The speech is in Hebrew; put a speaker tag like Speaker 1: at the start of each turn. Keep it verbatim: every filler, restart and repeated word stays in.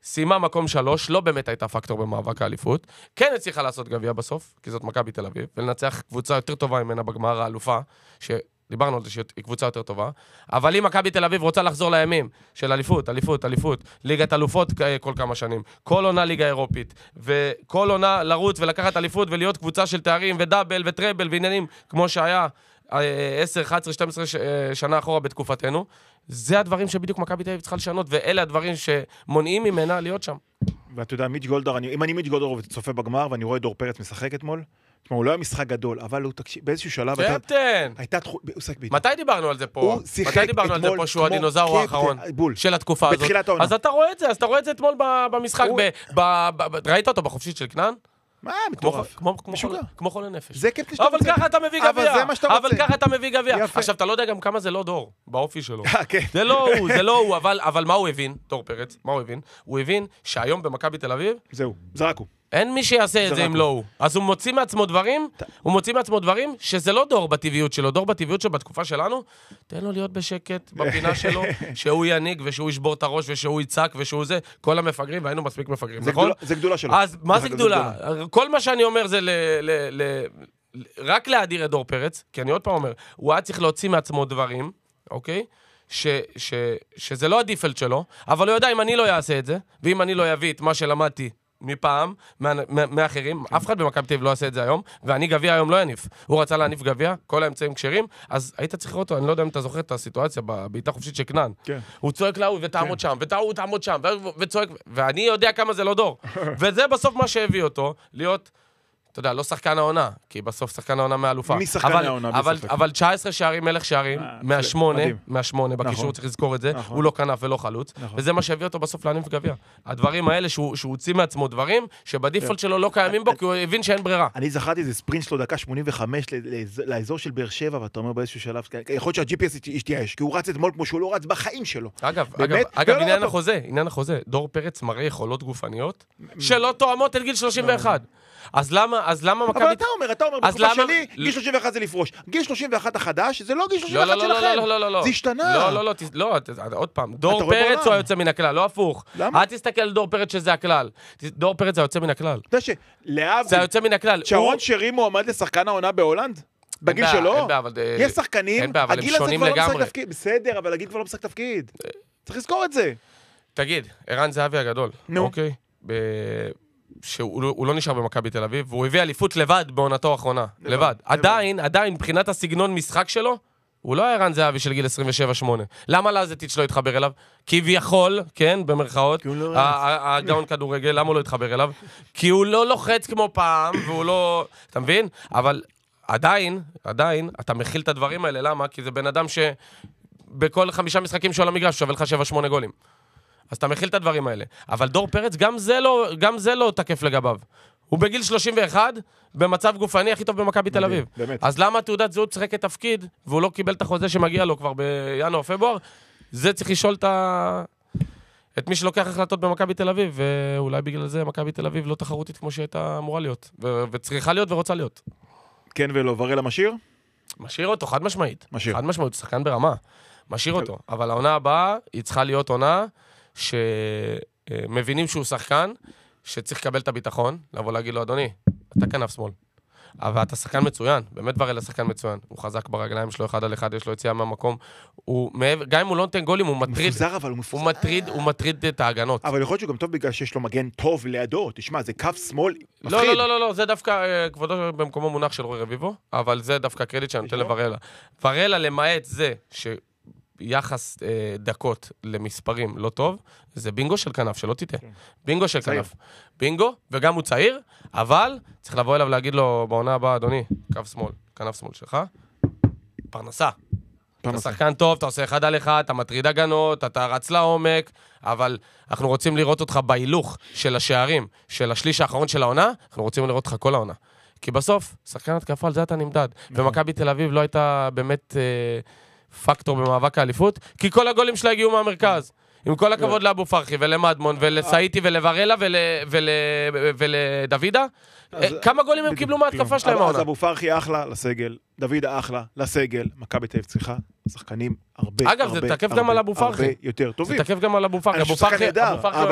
Speaker 1: סיימה מקום שלוש, לא באמת הייתה פקטור במאבק האליפות, כן הצליחה לעשות גביע בסוף, כי זאת מכבי תל אביב, ולנצח קבוצה יותר טובה ממנה בגמר האלופה, שדיברנו על זה שהיא קבוצה יותר טובה, אבל אם מכבי תל אביב רוצה לחזור לימים של אליפות, אליפות, אליפות, ליגת אלופות כל כמה שנים, כל עונה ליגה אירופית, וכל עונה לרוץ ולקחת אליפות ולהיות קבוצה של תארים ודאבל וטראבל ועניינים, כמו שהיה עשר, אחת עשרה, שתים עשרה שנה אחורה בתקופתנו, זה הדברים שבדיוק מכבי תל אביב צריכה לשנות, ואלה הדברים שמונעים ממנה להיות שם.
Speaker 2: ואתה יודע, מיץ' גולדהר, אם אני מיץ' גולדהר וצופה בגמר, ואני רואה דור פרץ משחק אתמול, תשמע, הוא לא היה משחק גדול, אבל הוא תקשיב, באיזשהו שלב...
Speaker 1: קפטן!
Speaker 2: הייתה תחושה...
Speaker 1: מתי דיברנו על זה פה? מתי דיברנו על זה פה שהוא הדינוזאור האחרון של התקופה הזאת? אז אתה רואה את זה, אז אתה רואה את זה אתמול במשחק, ראית אותו בחופשית של כנען?
Speaker 2: מה, מטורף.
Speaker 1: כמו חולה נפש.
Speaker 2: זה קפטן שאתה רוצה.
Speaker 1: אבל ככה אתה מביא גביע.
Speaker 2: אבל זה מה שאתה רוצה.
Speaker 1: אבל ככה אתה מביא גביע. עכשיו, אתה לא יודע גם כמה זה לא דור, באופי שלו.
Speaker 2: כן.
Speaker 1: זה לא הוא, זה לא הוא, אבל מה הוא הבין, דור פרץ? מה הוא הבין? הוא הבין שהיום במכבי תל אביב...
Speaker 2: זהו, זרקו.
Speaker 1: אין מי שיעשה את זה אם לא הוא. אז הוא מוציא מעצמו דברים, הוא מוציא מעצמו דברים שזה לא דור בטבעיות שלו, דור בטבעיות שלו בתקופה שלנו, תן לו להיות בשקט בפינה שלו, שהוא יניג ושהוא ישבור את הראש ושהוא יצק ושהוא זה, כל המפגרים, והיינו מספיק מפגרים, נכון?
Speaker 2: זה גדולה שלו.
Speaker 1: אז מה זה גדולה? כל מה שאני אומר זה רק להאדיר את דור פרץ, כי אני עוד פעם אומר, הוא היה צריך להוציא מעצמו דברים, אוקיי? שזה לא הדיפלט שלו, אבל הוא יודע אם אני לא אעשה את זה, ואם אני לא אביא את מה שלמדתי מפעם, מאחרים, אף אחד במכבי תל אביב לא עושה את זה היום, ואני גביע היום לא יניף. הוא רצה להניף גביע, כל האמצעים כשרים, אז היית צריך לראות אותו, אני לא יודע אם אתה זוכר את הסיטואציה בבעיטה חופשית של כנען. הוא צועק להוא ותעמוד שם, ותעמוד תעמוד שם, וצועק, ואני יודע כמה זה לא דור. וזה בסוף מה שהביא אותו, להיות, אתה יודע, לא שחקן העונה, כי בסוף שחקן העונה מאלופה.
Speaker 2: מי שחקן העונה?
Speaker 1: אבל תשע עשרה שערים, מלך שערים, מהשמונה, מהשמונה, בקישור צריך לזכור את זה, הוא לא כנף ולא חלוץ, וזה מה שהביא אותו בסוף להניף גביע. הדברים האלה שהוא הוציא מעצמו דברים, שבדיפולט שלו לא קיימים בו, כי הוא הבין שאין ברירה.
Speaker 2: אני זכרתי איזה ספרינט שלו דקה שמונים וחמש לאזור של באר שבע, ואתה אומר באיזשהו שלב, יכול להיות שה-ג'י פי אס ישתייש, כי הוא רץ אתמול כמו שהוא לא רץ בחיים שלו.
Speaker 1: אגב, אגב, עניין החוזה, עניין החוזה, דור פרץ מראה יכולות גופניות שלא תואמות את גיל שלושים ואחת. אז למה, אז למה מכבי...
Speaker 2: אבל אתה אומר, אתה אומר, בתקופה שלי, גיל שלושים ואחת זה לפרוש. גיל שלושים ואחת החדש, זה לא גיל שלושים ואחת שלכם.
Speaker 1: לא, לא, לא, לא.
Speaker 2: זה השתנה.
Speaker 1: לא, לא, לא, לא, עוד פעם. דור פרץ הוא היוצא מן הכלל, לא הפוך.
Speaker 2: למה?
Speaker 1: אל תסתכל על דור פרץ שזה הכלל. דור פרץ זה היוצא מן הכלל.
Speaker 2: אתה יודע שלהב...
Speaker 1: זה היוצא מן הכלל.
Speaker 2: שרון שרי מועמד לשחקן העונה בהולנד? בגיל שלו? יש שחקנים, הגיל הזה כבר לא משחק תפקיד. בסדר, אבל הגיל כבר לא משחק תפקיד. צריך לזכור את זה.
Speaker 1: תגיד, ערן זהבי הגדול.
Speaker 2: נו.
Speaker 1: אוקיי? שהוא לא נשאר במכבי תל אביב, והוא הביא אליפות לבד בעונתו האחרונה. לבד. עדיין, עדיין, מבחינת הסגנון משחק שלו, הוא לא היה ערן זהבי של גיל עשרים ושבע שמונה. למה לזטיץ' לא התחבר אליו? כביכול, כן, במרכאות, הגאון כדורגל, למה הוא לא התחבר אליו? כי הוא לא לוחץ כמו פעם, והוא לא... אתה מבין? אבל עדיין, עדיין, אתה מכיל את הדברים האלה. למה? כי זה בן אדם שבכל חמישה משחקים של המגרש שווה לך שבע שמונה גולים. אז אתה מכיל את הדברים האלה. אבל דור פרץ, גם זה לא, גם זה לא תקף לגביו. הוא בגיל שלושים ואחת, במצב גופני הכי טוב במכבי תל אביב.
Speaker 2: באמת.
Speaker 1: אז למה תעודת זהות שחק את תפקיד, והוא לא קיבל את החוזה שמגיע לו כבר בינואר פברואר? זה צריך לשאול את ה... את מי שלוקח החלטות במכבי תל אביב, ואולי בגלל זה מכבי תל אביב לא תחרותית כמו שהייתה אמורה להיות, ו- וצריכה להיות ורוצה להיות.
Speaker 2: כן ולא, ורלה משאיר?
Speaker 1: משאיר אותו, חד משמעית.
Speaker 2: משאיר.
Speaker 1: חד משמעית, שחקן ברמה. משאיר אותו. אבל העונה הבאה, היא צריכה להיות עונה שמבינים שהוא שחקן, שצריך לקבל את הביטחון, לבוא להגיד לו, אדוני, אתה כנף שמאל. אבל אתה שחקן מצוין, באמת ורלה שחקן מצוין. הוא חזק ברגליים שלו אחד על אחד, יש לו יציאה מהמקום. גם אם הוא לא נותן גולים, הוא מטריד.
Speaker 2: מפוזר, אבל הוא מפוזר.
Speaker 1: הוא מטריד, הוא מטריד את ההגנות.
Speaker 2: אבל יכול להיות שהוא גם טוב בגלל שיש לו מגן טוב לידו. תשמע, זה קו שמאל מפחיד.
Speaker 1: לא, לא, לא, לא, זה דווקא כבודו במקומו מונח של רוי רביבו, אבל זה דווקא קרדיט שאני נותן לוורלה. ורלה, למעט זה שיחס דקות למספרים לא טוב, זה בינגו של כנף, שלא תיתה. בינגו של כנף. בינגו, וגם הוא צעיר, אבל צריך לבוא אליו להגיד לו בעונה הבאה, אדוני, קו שמאל, כנף שמאל שלך, פרנסה. אתה שחקן טוב, אתה עושה אחד על אחד, אתה מטריד הגנות, אתה רץ לעומק, אבל אנחנו רוצים לראות אותך בהילוך של השערים, של השליש האחרון של העונה, אנחנו רוצים לראות אותך כל העונה. כי בסוף, שחקן התקפה, על זה אתה נמדד. ומכבי תל אביב לא הייתה באמת פקטור במאבק האליפות, כי כל הגולים שלה הגיעו מהמרכז. עם כל הכבוד לאבו פרחי ולמדמון ולסאיטי ולוורלה ולדוידה, כמה גולים הם קיבלו מההתקפה שלהם העונה?
Speaker 2: אז אבו פרחי אחלה לסגל, דוידה אחלה לסגל, מכבי תל אביב צריכה שחקנים הרבה,
Speaker 1: אגב, זה תקף גם על אבו פרחי.
Speaker 2: הרבה יותר טובים.
Speaker 1: זה תקף גם על אבו פרחי.
Speaker 2: אני חושב שחקן נהדר.